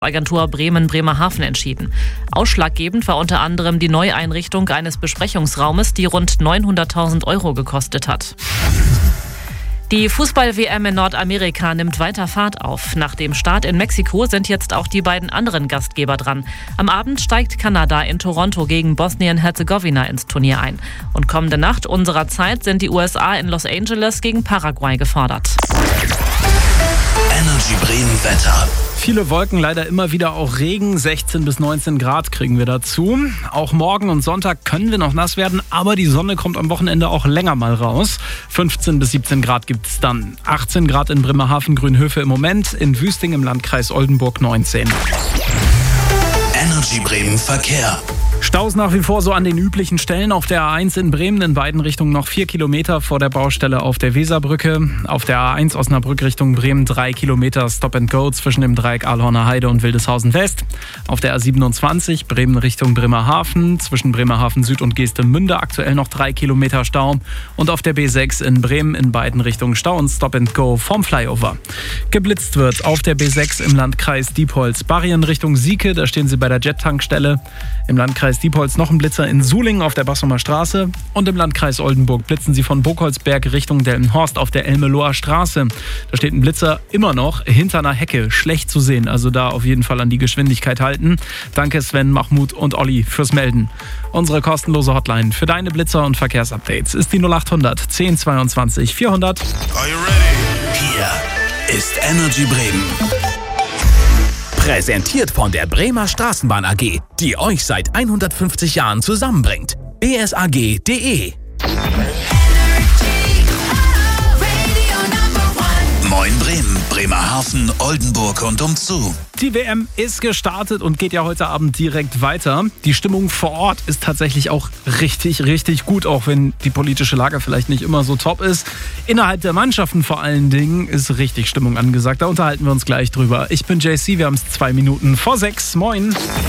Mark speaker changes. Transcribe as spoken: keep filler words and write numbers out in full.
Speaker 1: Agentur Bremen-Bremerhaven entschieden. Ausschlaggebend war unter anderem die Neueinrichtung eines Besprechungsraumes, die rund neunhunderttausend Euro gekostet hat. Die Fußball-W M in Nordamerika nimmt weiter Fahrt auf. Nach dem Start in Mexiko sind jetzt auch die beiden anderen Gastgeber dran. Am Abend steigt Kanada in Toronto gegen Bosnien-Herzegowina ins Turnier ein. Und kommende Nacht unserer Zeit sind die U S A in Los Angeles gegen Paraguay gefordert.
Speaker 2: Energy Bremen Wetter.
Speaker 3: Viele Wolken, leider immer wieder auch Regen. sechzehn bis neunzehn Grad kriegen wir dazu. Auch morgen und Sonntag können wir noch nass werden, aber die Sonne kommt am Wochenende auch länger mal raus. fünfzehn bis siebzehn Grad gibt es dann. achtzehn Grad in Bremerhaven, Grünhöfe im Moment. In Wüsting im Landkreis Oldenburg neunzehn.
Speaker 2: Energy Bremen Verkehr.
Speaker 3: Staus nach wie vor so an den üblichen Stellen. Auf der A eins in Bremen in beiden Richtungen noch vier Kilometer vor der Baustelle auf der Weserbrücke. Auf der A eins Osnabrück Richtung Bremen drei Kilometer Stop and Go zwischen dem Dreieck Ahlhorner Heide und Wildeshausen West. Auf der A siebenundzwanzig Bremen Richtung Bremerhaven zwischen Bremerhaven Süd und Geestemünde aktuell noch drei Kilometer Stau. Und auf der B sechs in Bremen in beiden Richtungen Stau und Stop and Go vom Flyover. Geblitzt wird auf der B sechs im Landkreis Diepholz. Barry in Richtung Sieke, da stehen Sie bei der Jet-Tankstelle. Im Landkreis Diepholz noch ein Blitzer in Sulingen auf der Bassumer Straße und im Landkreis Oldenburg blitzen Sie von Burgholzberg Richtung Delmenhorst auf der Elmeloher Straße. Da steht ein Blitzer immer noch hinter einer Hecke, schlecht zu sehen, also da auf jeden Fall an die Geschwindigkeit halten. Danke Sven, Mahmoud und Olli fürs Melden. Unsere kostenlose Hotline für deine Blitzer und Verkehrsupdates ist die null acht hundert zehn zweiundzwanzig vierhundert.
Speaker 2: Are you ready? Hier ist Energy Bremen.
Speaker 4: Präsentiert von der Bremer Straßenbahn A G, die euch seit hundertfünfzig Jahren zusammenbringt. b s a g punkt d e
Speaker 2: Moin Bremen, Bremerhaven, Oldenburg und umzu.
Speaker 3: Die W M ist gestartet und geht ja heute Abend direkt weiter. Die Stimmung vor Ort ist tatsächlich auch richtig, richtig gut, auch wenn die politische Lage vielleicht nicht immer so top ist. Innerhalb der Mannschaften vor allen Dingen ist richtig Stimmung angesagt. Da unterhalten wir uns gleich drüber. Ich bin J C, wir haben es zwei Minuten vor sechs. Moin.